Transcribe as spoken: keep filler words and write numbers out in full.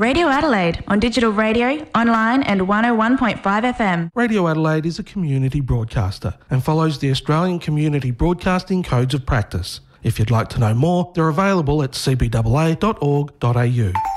Radio Adelaide on digital radio, online and one oh one point five F M. Radio Adelaide is a community broadcaster and follows the Australian Community Broadcasting Codes of Practice. If you'd like to know more, they're available at c b a a dot org dot a u.